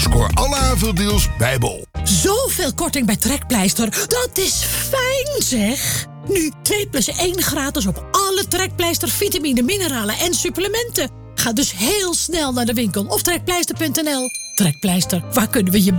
Scoor alle aanvuildeals bij Bol. Zoveel korting bij Trekpleister. Dat is fijn, zeg. Nu 2 plus 1 gratis op alle Trekpleister vitamine, mineralen en supplementen. Ga dus heel snel naar de winkel of trekpleister.nl. Trekpleister, waar kunnen we je